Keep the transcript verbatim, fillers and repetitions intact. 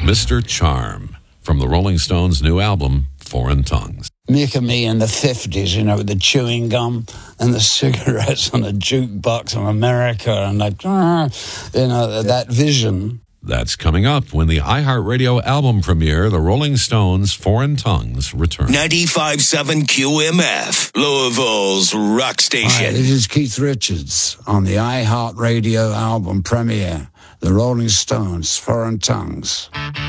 Mister Charm, from the Rolling Stones' new album, Foreign Tongues. Mick and me in the fifties, you know, with the chewing gum and the cigarettes on a jukebox in America, and like, you know, that vision. That's coming up when the iHeartRadio album premiere, the Rolling Stones' Foreign Tongues, returns. ninety-five point seven Q M F, Louisville's rock station. Hi, this is Keith Richards on the iHeartRadio album premiere, the Rolling Stones' Foreign Tongues.